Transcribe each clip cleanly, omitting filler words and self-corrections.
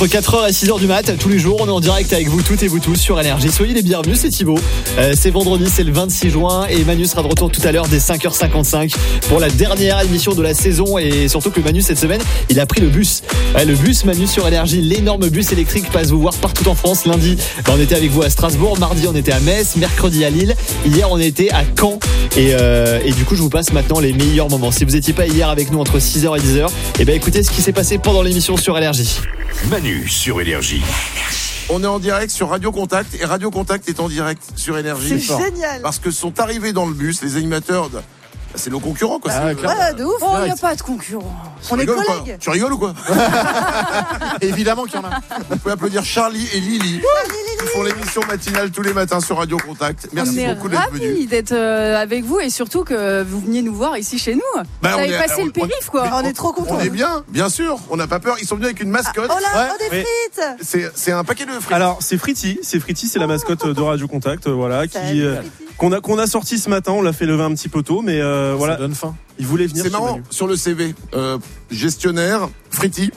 Entre 4h et 6h du mat, tous les jours, on est en direct avec vous toutes et vous tous sur Énergie. Soyez les bienvenus, c'est Thibaut. C'est vendredi, c'est le 26 juin et Manu sera de retour tout à l'heure dès 5h55 pour la dernière émission de la saison. Et surtout que Manu, cette semaine, il a pris le bus. Le bus Manu sur Énergie, l'énorme bus électrique passe vous voir partout en France. Lundi, on était avec vous à Strasbourg. Mardi, on était à Metz. Mercredi, à Lille. Hier, on était à Caen. Et du coup, je vous passe maintenant les meilleurs moments. Si vous n'étiez pas hier avec nous entre 6h et 10h, eh ben écoutez ce qui s'est passé pendant l'émission sur Énergie. Manu sur Énergie. On est en direct sur Radio Contact et Radio Contact est en direct sur Énergie. C'est génial. Parce que sont arrivés dans le bus les animateurs c'est nos concurrents quoi. Ouais, de ouf. Oh, il n'y a pas de concurrents. On est rigoles, collègues. Tu rigoles ou quoi? Évidemment qu'il y en a. Vous pouvez applaudir Charlie et Lily qui font l'émission matinale tous les matins sur Radio Contact. Merci beaucoup d'être On est venus. ravis d'être avec vous et surtout que vous veniez nous voir ici chez nous. Bah, vous on avez est- passé on- le périph' quoi. On est trop contents. On est bien sûr, on n'a pas peur. Ils sont venus avec une mascotte. Oh là, oh, des Ouais. frites. C'est un paquet de frites. Alors c'est Fritty, c'est la mascotte de Radio Contact, voilà, Salut, qu'on a sorti ce matin. On l'a fait lever un petit peu tôt, mais voilà. Ça donne faim. Il voulait venir. C'est chez marrant, Manu. sur le CV, gestionnaire, Fritty.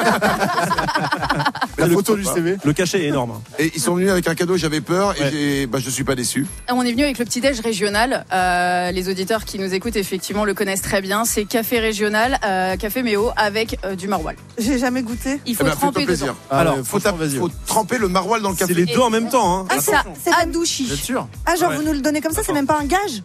La photo du CV. Le cachet est énorme. Hein. Et ils sont venus avec un cadeau, j'avais peur Ouais. et je suis pas déçu. On est venu avec le petit-déj régional. Les auditeurs qui nous écoutent effectivement le connaissent très bien. C'est café régional, café Méo avec du maroilles. J'ai jamais goûté. Il Eh faut ben, tremper fais-toi dedans. plaisir. Alors, faut vas-y. tremper le maroilles dans le C'est café. les deux en même temps. Hein. Et ça c'est- adoucit. Vous êtes sûr? Ah, genre, Ouais. vous nous le donnez comme ça, c'est même pas un gage?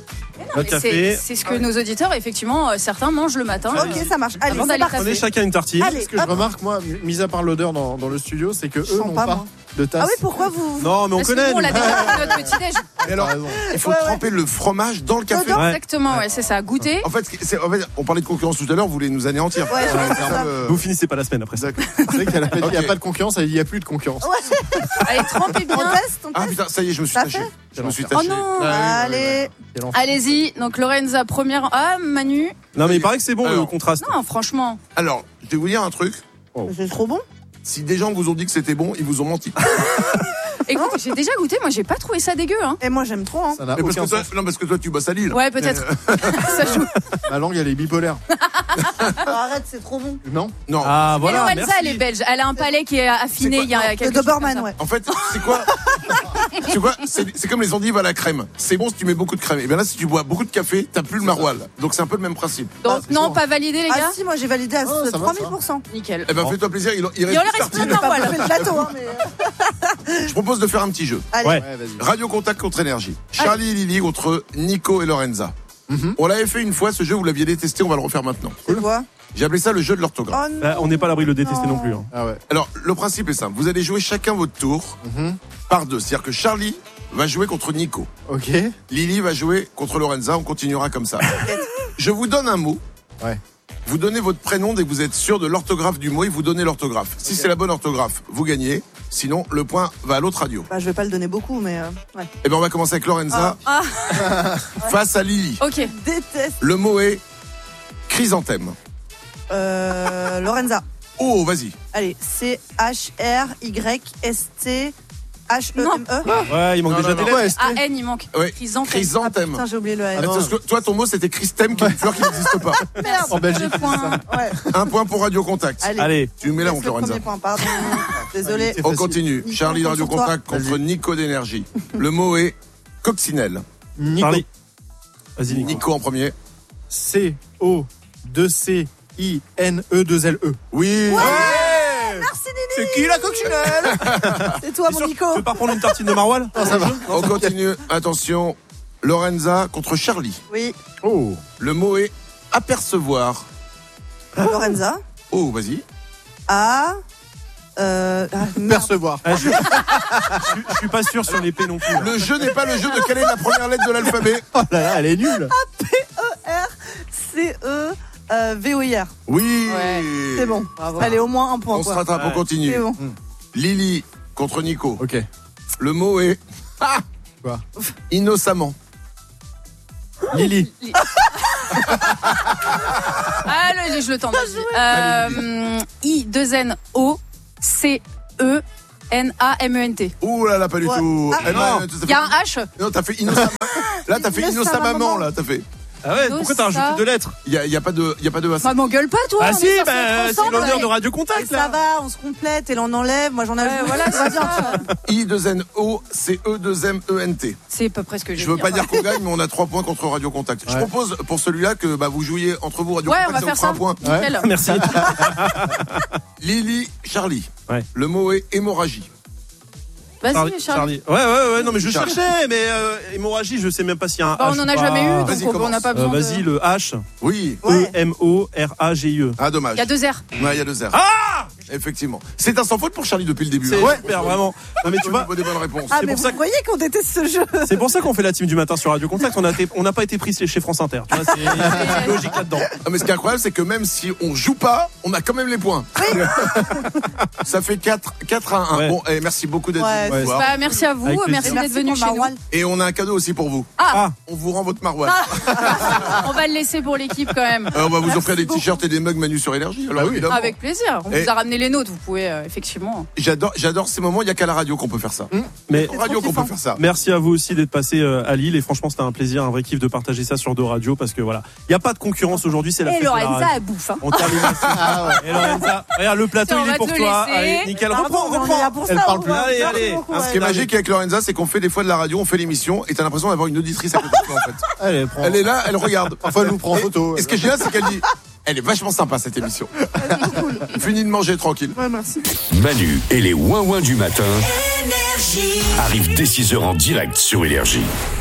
Le Mais café. c'est ce que nos auditeurs effectivement certains mangent le matin. Ok, ça marche. Allez, Avant c'est d'aller parti. Prenez chacun une tartine. Allez, Ce que je hop. remarque, moi, mis à part l'odeur dans le studio, c'est que eux sens n'ont pas, pas moi. de tasse. Ah oui, pourquoi vous... Non, mais on Parce que connaît. nous, on l'a nous. déjà pris notre petit-déj. Et alors, T'as raison. il faut Ouais, tremper le fromage dans le café. Dedans. Ouais. Exactement, ouais, c'est ça. Goûter. En fait, on parlait de concurrence tout à l'heure, vous voulez nous anéantir. Ouais, je pense c'est un ça. peu, Vous finissez pas la semaine après ça. D'accord. C'est vrai qu'elle a pas dit, il n'y a Ok. pas de concurrence, elle dit, il n'y a plus de concurrence. Allez, trempez bien. On teste, on Ah teste. putain, ça y est, je me suis Ça taché. fait Je me suis Oh taché. non. Allez. Quel enfer. Allez-y. Donc Lorenza première. Ah Manu. Non, mais il paraît que c'est bon le Alors. contraste. Non, franchement. Alors, je vais vous dire un truc. C'est trop bon. Si des gens vous ont dit que c'était bon, ils vous ont menti. Écoute, j'ai déjà goûté. Moi, j'ai pas trouvé ça dégueu. Hein. Et moi, j'aime trop. Hein. Ça n'a Mais parce aucun que toi, sens. non, parce que toi, tu bosses à Lille. Ouais, peut-être. Ça joue. Ma langue, elle est bipolaire. Arrête, c'est trop bon. Non? Non. Ah Et voilà. Lorenza, Merci. elle est belge. Elle a un palais qui est affiné. C'est quoi Il y a Le quelque chose comme Doberman, ça. ouais. En fait, c'est quoi? Tu vois, c'est comme les endives à la crème. C'est bon si tu mets beaucoup de crème. Et bien là, si tu bois beaucoup de café, t'as plus le maroilles. Donc c'est un peu le même principe. Donc c'est non, chaud. pas validé les Ah gars. si, moi, j'ai validé à Oh, ça va, 3000%. Nickel. Eh ben, fais-toi plaisir. Il Il reste en une reste tartine. plein. Pas Voilà. fait le plateau, hein, mais... Je propose de faire un petit jeu. Allez. Ouais. Ouais, vas-y. Radio Contact contre Énergie. Charlie et Lily contre Nico et Lorenza. On l'avait fait une fois, ce jeu, vous l'aviez détesté, on va le refaire maintenant. C'est quoi? J'ai appelé ça le jeu de l'orthographe. Oh non. Bah, on n'est pas à l'abri de le détester non plus. Hein. Ah ouais. Alors, le principe est simple. Vous allez jouer chacun votre tour par deux. C'est-à-dire que Charlie va jouer contre Nico. Ok. Lily va jouer contre Lorenza. On continuera comme ça. Je vous donne un mot. Ouais. Vous donnez votre prénom dès que vous êtes sûr de l'orthographe du mot et vous donnez l'orthographe. Si c'est la bonne orthographe, vous gagnez. Sinon, le point va à l'autre radio. Bah, je vais pas le donner beaucoup, mais... ouais. Eh bien, on va commencer avec Lorenza face à Lily. Ok. Déteste. Le mot est chrysanthème. Lorenza. Oh, vas-y. Allez, C-H-R-Y-S-T-H-E-M-E. Ouais, il manque Non, déjà non, des non. lettres. Ouais, c'était- A N, il manque. Ouais. Chrysanthème. Ah Chrysanthème. putain, j'ai oublié le Ah, N. parce que toi, ton mot, c'était Christème, qui est une fleur qui n'existe pas. Merde. En Belgique, Deux c'est points. ça. Ouais. Un point pour Radio Contact. Allez. Tu me mets là, Laisse mon le Lorenza. premier point, pardon. Désolé. C'est On facile. continue. Nico, Charlie de on Radio compte sur toi. Contact contre Vas-y. Nico d'énergie. Le mot est coccinelle. Nico. Charlie. Vas-y, Nico. Nico en premier. C-O-2-C-I-N-E-2-L-E. Oui. Merci, Nini. C'est qui la coccinelle? C'est toi, mon Tu Nico. veux pas prendre une tartine de maroilles? Ah, ça va. On continue. Attention. Lorenza contre Charlie. Oui, Oh. Le mot est apercevoir. Lorenza. Oh, vas-y. A. Merde. Percevoir. Ah, je suis pas sûr sur l'épée non plus. là. Le jeu n'est pas le jeu de quelle est la première lettre de l'alphabet. Oh là là, elle est nulle. C-E-V-O-I-R. Oui. Ouais. C'est bon. Allez, au moins un point. On se quoi. rattrape, on Ouais. continue. C'est bon. Lily contre Nico. Ok. Le mot est Quoi? innocemment. Lily. Allez, je le tente. I-2-N-O-C-E-N-A-M-E-N-T. Ouh là là, pas du Ouais. tout. Ah, Eh ben, non. t'as fait- Il y a un H. Non, t'as fait innocemment. Là, t'as fait innocemment, là, t'as fait. Ah ouais, pourquoi t'as rajouté 2 lettres? Il y a pas de Bah m'engueule pas toi. Ah on si, est censé bah, être c'est ensemble, l'honneur ouais. de Radio Contact Ça là. va, on se complète et l'on enlève. Moi, j'en ai Ouais, voilà, c'est bien. I2NO, c'est E2MENT. C'est à peu près ce que Je veux pas dire qu'on gagne, mais on a 3 points contre Radio Contact. Je propose pour celui-là que vous jouiez entre vous Radio Ouais, on Contact, va ça faire vous fera ça. un point. Nickel. Merci. Lily, Charlie. Ouais. Le mot est hémorragie. Vas-y, Charlie. Ouais, non mais je Charlie. cherchais, mais hémorragie, je sais même pas s'il y a un Bah, H. on en ou a pas. jamais eu, Vas-y, donc on commence. n'a pas besoin Vas-y, de... le H. Oui. Ouais. E-M-O-R-A-G-I-E. Ah, dommage. Il y a 2 R. Ouais, il y a 2 R. Ah Effectivement. C'est un sans faute pour Charlie depuis le début. C'est hein. super, vraiment. Non mais tu Au vois, niveau des bonnes réponses. Ah, c'est mais pour ça vous voyez qu'on déteste ce jeu. c'est pour ça qu'on fait la team du matin sur Radio Contact. On n'a pas été pris chez France Inter. Tu vois, c'est logique là-dedans. Ah, mais ce qui est incroyable, c'est que même si on joue pas, on a quand même les points. Ça fait 4 à 1. Ouais. Bon, merci beaucoup d'être Ouais, venu nous voir. Bah merci à vous, Avec plaisir. merci d'être venu chez nous. Et on a un cadeau aussi pour vous. Ah, On vous rend votre maroilles. On va le laisser pour l'équipe quand même. On va vous Merci offrir des beaucoup. t-shirts et des mugs Manu sur Énergie. Alors, évidemment. Avec plaisir. On Et- vous a ramené les nôtres, vous pouvez effectivement. J'adore ces moments, il n'y a qu'à la radio qu'on peut faire ça. mais En radio qu'on peut faire ça. merci à vous aussi d'être passé à Lille et franchement c'était un plaisir, un vrai kiff de partager ça sur 2 radios parce que voilà, il y a pas de concurrence aujourd'hui, c'est la Et fête de la Lorenza, radio. elle bouffe. Hein. On termine là-dessus. Et Lorenza, regarde le plateau, Tiens, on il est va pour te toi. laisser. Allez, nickel, Pardon, reprends. on est là pour Elle ça, parle au plus. revoir. Allez, Merci allez. beaucoup, Un Ce qui est magique avec Lorenza, c'est qu'on fait des fois de la radio, on fait l'émission et t'as l'impression d'avoir une auditrice à côté de toi en fait. Allez, prends. Elle est là, elle regarde. Parfois, elle nous prend en photo. Et ce qui est génial, c'est qu'elle dit elle est vachement sympa cette émission. Fini de manger tranquille. Ouais, merci. Manu et les ouin-ouin du matin arrivent dès 6h en direct sur Énergie.